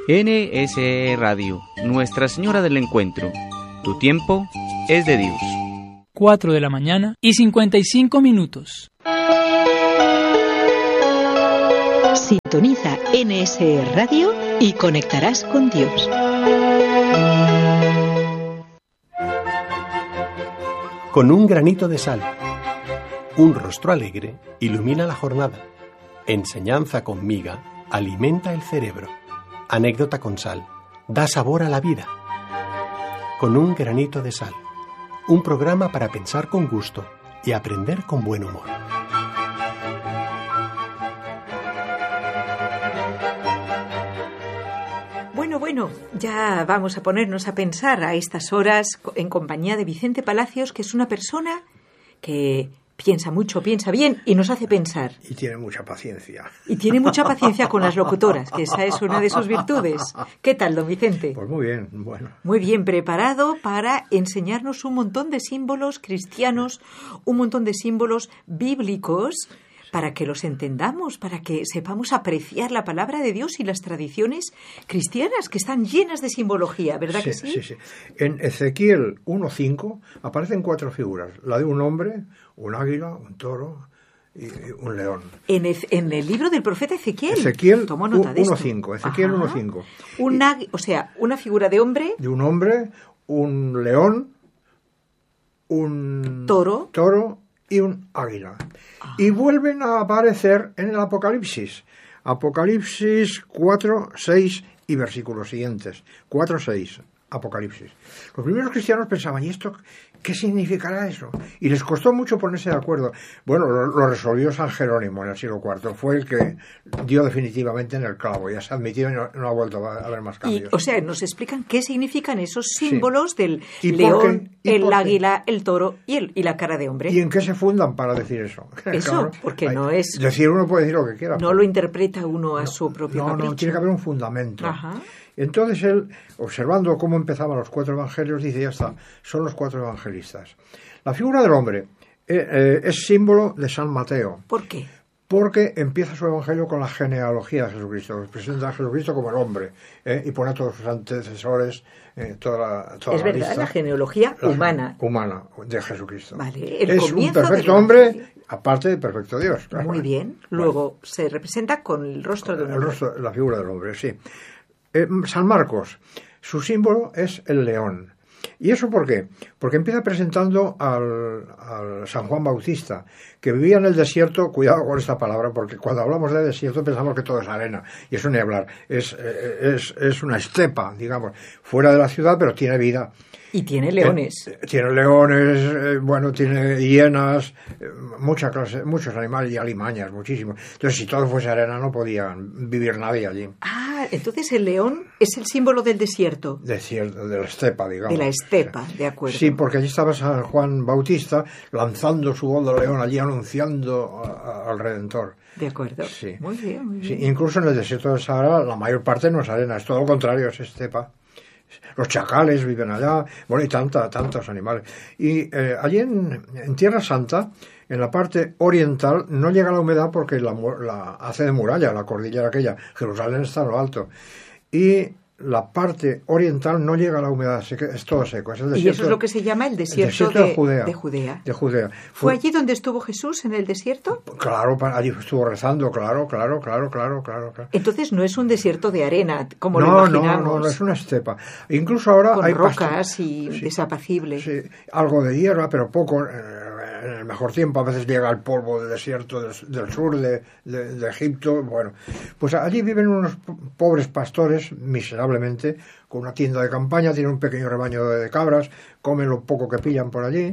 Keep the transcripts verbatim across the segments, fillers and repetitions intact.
N S E Radio, Nuestra Señora del Encuentro. Tu tiempo es de Dios. cuatro de la mañana y cincuenta y cinco minutos. Sintoniza N S E Radio y conectarás con Dios. Con un granito de sal, un rostro alegre ilumina la jornada. Enseñanza con miga alimenta el cerebro. Anécdota con sal da sabor a la vida. Con un granito de sal, un programa para pensar con gusto y aprender con buen humor. Bueno, bueno, ya vamos a ponernos a pensar a estas horas en compañía de Vicente Palacios, que es una persona que piensa mucho, piensa bien y nos hace pensar. Y tiene mucha paciencia. Y tiene mucha paciencia con las locutoras, que esa es una de sus virtudes. ¿Qué tal, don Vicente? Pues muy bien, bueno. Muy bien preparado para enseñarnos un montón de símbolos cristianos, un montón de símbolos bíblicos, para que los entendamos, para que sepamos apreciar la palabra de Dios y las tradiciones cristianas, que están llenas de simbología, ¿verdad sí, que sí? Sí, sí. En Ezequiel uno cinco aparecen cuatro figuras. La de un hombre, un águila, un toro y un león. En, en el libro del profeta Ezequiel. Ezequiel Tomo nota de uno cinco. Ezequiel uno cinco. Un águ- o sea, una figura de hombre. De un hombre, un león, un toro, toro y un águila. Ah. Y vuelven a aparecer en el Apocalipsis. Apocalipsis cuatro, seis y versículos siguientes. cuatro, seis. Apocalipsis. Los primeros cristianos pensaban, ¿y esto qué significará eso? Y les costó mucho ponerse de acuerdo. Bueno, lo, lo resolvió San Jerónimo en el siglo cuarto. Fue el que dio definitivamente en el clavo. Ya se admitió y no, no ha vuelto a haber más cambios. Y, o sea, nos explican qué significan esos símbolos sí. del ¿Y león, el águila, el toro y, el, y la cara de hombre. ¿Y en qué se fundan para decir eso? Eso, claro, porque hay, no es... Decir uno puede decir lo que quiera. No pero, lo interpreta uno a no, su propio No, capricho. no, tiene que haber un fundamento. Ajá. Entonces él, observando cómo empezaban los cuatro evangelios, dice, ya está, son los cuatro evangelistas. La figura del hombre eh, eh, es símbolo de San Mateo. ¿Por qué? Porque empieza su evangelio con la genealogía de Jesucristo, presenta a Jesucristo como el hombre, eh, y pone a todos sus antecesores, eh, toda la toda Es la verdad, lista, la genealogía la humana. Humana de Jesucristo. Vale, el es un perfecto hombre, aparte de perfecto Dios. Claro. Muy bien. Luego bueno. se representa con el rostro de un hombre. El rostro, la figura del hombre, sí. Eh, San Marcos, su símbolo es el león. ¿Y eso por qué? Porque empieza presentando al, al San Juan Bautista, que vivía en el desierto. Cuidado con esta palabra, porque cuando hablamos de desierto pensamos que todo es arena, y eso ni hablar, es, es, es una estepa, digamos, fuera de la ciudad, pero tiene vida. Y tiene leones. Eh, tiene leones, eh, bueno, tiene hienas, eh, mucha clase, muchos animales y alimañas, muchísimos. Entonces, si todo fuese arena, no podía vivir nadie allí. Ah, entonces el león es el símbolo del desierto. Desierto, de la estepa, digamos. De la estepa, de acuerdo. Sí, porque allí estaba San Juan Bautista lanzando su voz de león, allí anunciando a, a, al Redentor. De acuerdo. Sí. Muy bien, muy bien. Sí, incluso en el desierto de Sahara, la mayor parte no es arena, es todo lo contrario, es estepa. Los chacales viven allá, bueno, y tanta, tantos animales. Y eh, allí en, en Tierra Santa, en la parte oriental, no llega la humedad porque la, la hace de muralla, la cordillera aquella. Jerusalén está en lo alto. Y la parte oriental no llega a la humedad, es todo seco. Es el desierto, y eso es lo que se llama el desierto, el desierto de, de, Judea, de Judea. De Judea. ¿Fue, ¿Fue allí donde estuvo Jesús, en el desierto? Claro, allí estuvo rezando, claro, claro, claro, claro, claro. claro. Entonces no es un desierto de arena, como no, lo imaginamos. No, no, no, es una estepa. Incluso ahora con hay rocas y sí, desapacible. Sí, algo de hierba, pero poco. Eh, en el mejor tiempo, a veces llega el polvo del desierto del, del sur de, de, de Egipto. Bueno, pues allí viven unos pobres pastores, miserablemente, con una tienda de campaña, tienen un pequeño rebaño de, de cabras, comen lo poco que pillan por allí.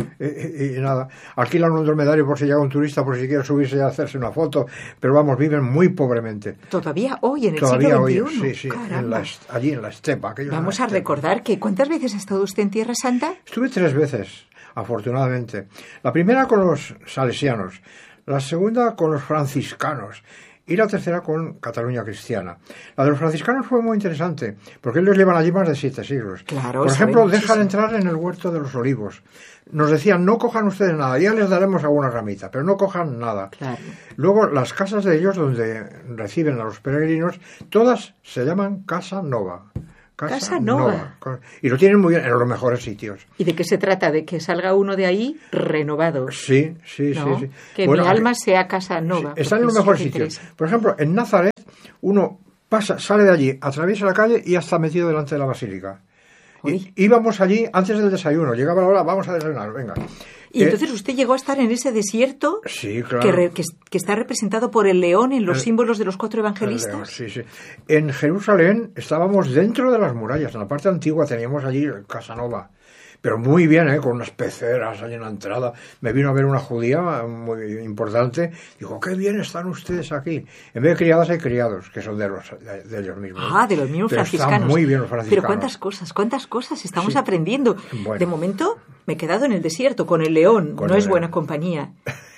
Y, y, y nada, alquilan un dromedario por si llega un turista, por si quiere subirse y hacerse una foto, pero vamos, viven muy pobremente. Todavía hoy, en el Todavía siglo hoy, veintiuno. sí, sí, en la, allí en la estepa. Vamos la a estepa. recordar que ¿cuántas veces ha estado usted en Tierra Santa? Estuve tres veces, afortunadamente. La primera con los salesianos, la segunda con los franciscanos y la tercera con Cataluña cristiana. La de los franciscanos fue muy interesante, porque ellos llevan allí más de siete siglos. Claro, Por ejemplo, dejan entrar en el huerto de los olivos. Nos decían, no cojan ustedes nada, ya les daremos alguna ramita, pero no cojan nada. Claro. Luego, las casas de ellos, donde reciben a los peregrinos, todas se llaman Casa Nova. Casa, Casa Nova. Nova. Y lo tienen muy bien, en los mejores sitios. ¿Y de qué se trata? ¿De que salga uno de ahí renovado? Sí, sí, ¿no? sí, sí. Que Bueno, mi alma sea Casa Nova. Sí, están en los eso mejores me sitios. interesa. Por ejemplo, en Nazaret, uno pasa, sale de allí, atraviesa la calle y ya está metido delante de la basílica. Y, íbamos allí antes del desayuno, llegaba la hora, vamos a desayunar, venga. Y eh, entonces usted llegó a estar en ese desierto sí, claro. que, re, que, que está representado por el león en los el, símbolos de los cuatro león, evangelistas. sí, sí. En Jerusalén estábamos dentro de las murallas, en la parte antigua teníamos allí Casa Nova. Pero muy bien, ¿eh? Con unas peceras allí en la entrada. Me vino a ver una judía muy importante. Dijo, qué bien están ustedes aquí. En vez de criadas hay criados, que son de, los, de, de ellos mismos. Ah, de los mismos Pero franciscanos. Están muy bien los franciscanos. Pero cuántas cosas, cuántas cosas estamos sí. aprendiendo. Bueno. De momento me he quedado en el desierto con el león. Con no el es león. buena compañía.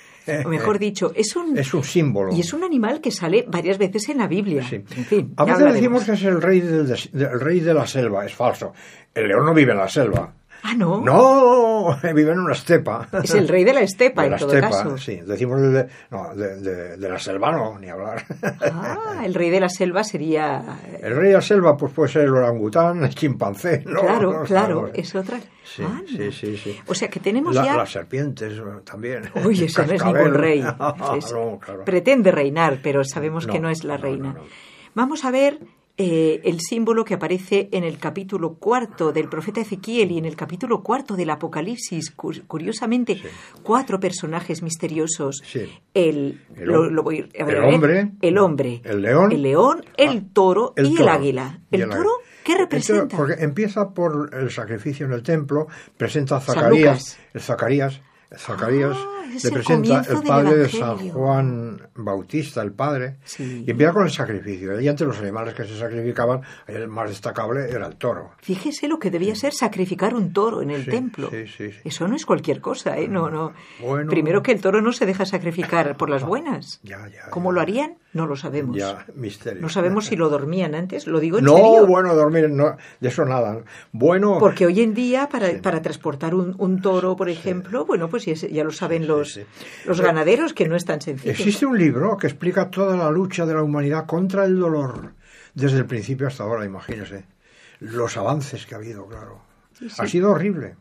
O mejor dicho, es un... Es un símbolo. Y es un animal que sale varias veces en la Biblia. Sí. En fin, a ya veces hablaremos. decimos que es el rey, del des, el rey de la selva. Es falso. El león no vive en la selva. Ah, ¿no? No, vive en una estepa. Es el rey de la estepa, de en la todo estepa, caso. Sí, decimos de, de, no, de, de, de la selva no, ni hablar. Ah, el rey de la selva sería... El rey de la selva pues puede ser el orangután, el chimpancé. No, claro, no claro, sabemos. es otra... Sí, ah, sí, no. sí, sí. O sea que tenemos La, ya... Las serpientes también. Uy, ese no es Cascabel. ningún rey. Es- No, claro. Pretende reinar, pero sabemos No, que no es la no, reina. no, no. Vamos a ver eh, el símbolo que aparece en el capítulo cuarto del profeta Ezequiel y en el capítulo cuarto del Apocalipsis. Cu- Curiosamente, Sí. cuatro personajes misteriosos. Sí. El, El lo- hom- lo voy a ver, el a ver. hombre, el hombre, el león, el león, el toro el y toro. el águila. Y ¿El el toro águila. qué El representa? toro, porque empieza por el sacrificio en el templo, presenta a San Zacarías, Lucas. el Zacarías, Zacarías Ah, es le el presenta comienzo el del padre de San Evangelio. Juan Bautista, el padre, Sí. y empieza con el sacrificio. Y entre los animales que se sacrificaban, el más destacable era el toro. Fíjese lo que debía ser sacrificar un toro en el Sí, templo. sí, sí, sí. Eso no es cualquier cosa, ¿eh? No, no. Bueno. Primero que el toro no se deja sacrificar por las buenas. Ya, ya, ¿Cómo ya. lo harían? No lo sabemos. Ya, misterio. No sabemos si lo dormían antes. Lo digo en No, serio. bueno, dormir, no, de eso nada. Bueno, Porque hoy en día, para, para transportar un, un toro, por ejemplo, bueno, pues ya, se- ya lo saben Sí, los, sí. los ganaderos, que no es tan sencillo. existe un libro que explica toda la lucha de la humanidad contra el dolor, desde el principio hasta ahora, imagínese. Los avances que ha habido, claro. Sí, sí. Ha sido horrible.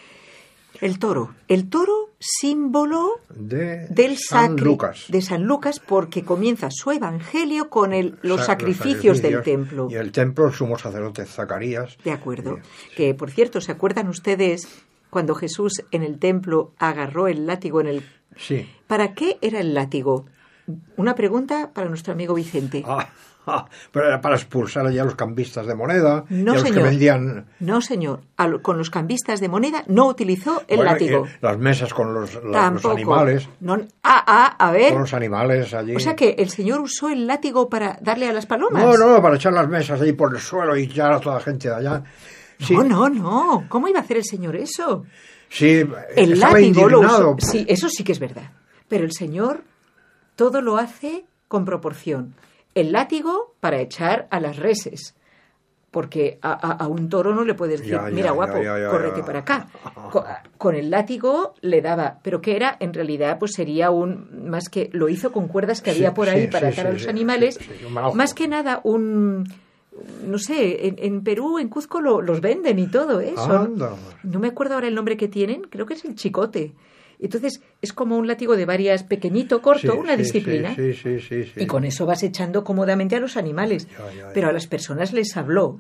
El toro. El toro, símbolo De del San sacri- Lucas. de San Lucas, porque comienza su evangelio con el, los Sa- sacrificios del sacrificios. templo. Y el templo, el sumo sacerdote Zacarías. De acuerdo. Sí. Que, por cierto, ¿se acuerdan ustedes cuando Jesús en el templo agarró el látigo en el... Sí. ¿Para qué era el látigo? Una pregunta para nuestro amigo Vicente. Ah, ah, pero era para expulsar allá a los cambistas de moneda No, y a los señor. que vendían No, señor. A lo- con los cambistas de moneda no utilizó el bueno, látigo. y las mesas con los, los- los Tampoco. animales. No, ah, ah, a ver. Con los animales allí. O sea que el señor usó el látigo para darle a las palomas. No, no, para echar las mesas ahí por el suelo y echar a toda la gente de allá. Sí, No, no, no. ¿Cómo iba a hacer el señor eso? sí, El estaba látigo lo indignado. usó. Sí, eso sí que es verdad. Pero el señor todo lo hace con proporción. El látigo para echar a las reses. Porque a, a- a un toro no le puedes decir, Ya, ya, mira, ya, guapo, ya, ya, córrete ya. para acá. Co- Con el látigo le daba, pero que era, en realidad, pues sería un, más que, lo hizo con cuerdas que Sí, había por ahí sí, para sí, atar a sí, los sí, animales. sí, sí, un manojo. Más que nada, un, no sé, en, en Perú, en Cuzco lo- los venden y todo eso. Anda. No me acuerdo ahora el nombre que tienen, creo que es el chicote. Entonces, es como un látigo de varias, pequeñito, corto, Sí, una sí, disciplina. Sí, sí, sí, sí. Y con eso vas echando cómodamente a los animales. Ya, ya, ya. Pero a las personas les habló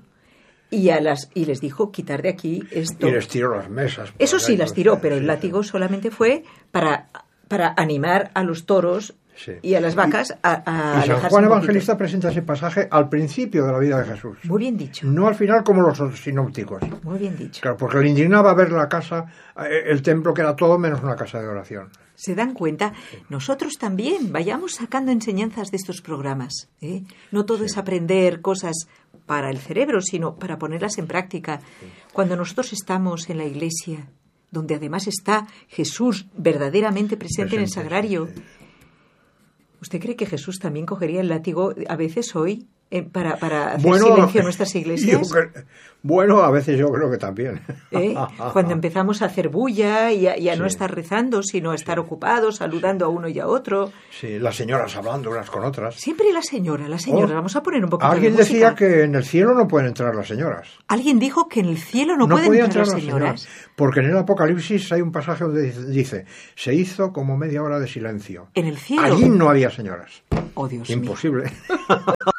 y, a las, y les dijo quitar de aquí esto. Y les tiró las mesas. por Eso allá sí y las todo. tiró, Sí, pero el sí, látigo sí. solamente fue para, para animar a los toros Sí. y a las vacas a, a Y San alejarse Juan un poquito. Evangelista presenta ese pasaje al principio de la vida de Jesús. Muy bien dicho, No al final como los sinópticos. muy bien dicho. Claro, porque le indignaba ver la casa, eh, el templo que era todo menos una casa de oración. ¿Se dan cuenta? Nosotros también vayamos sacando enseñanzas de estos programas. ¿eh? No todo es aprender cosas para el cerebro, sino para ponerlas en práctica. Cuando nosotros estamos en la iglesia, donde además está Jesús verdaderamente presente en el Presente, sagrario, sí, sí. ¿Usted cree que Jesús también cogería el látigo a veces hoy eh, para, para hacer Bueno, silencio en nuestras iglesias? yo cre- bueno, a veces yo creo que también. ¿Eh? Cuando empezamos a hacer bulla y a, y a no Sí. estar rezando, sino a estar ocupados, saludando a uno y a otro. Sí, las señoras hablando unas con otras. Siempre la señora, la señora. Oh, Vamos a poner un poquito Alguien de música. decía que en el cielo no pueden entrar las señoras. Alguien dijo que en el cielo no, pueden podían entrar las señoras. Porque en el Apocalipsis hay un pasaje donde dice, se hizo como media hora de silencio. En el cielo. Allí no había señoras. Oh, Dios mío. Imposible.